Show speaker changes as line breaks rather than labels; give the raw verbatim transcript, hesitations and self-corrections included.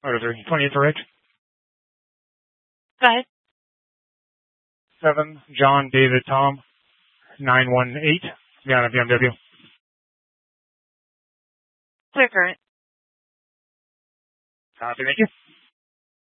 Motor three, twenty-eight for Rich.
Go ahead.
seven, John David Tom, nine one eight, Vienna B M W.
Clear current.
Copy, thank you.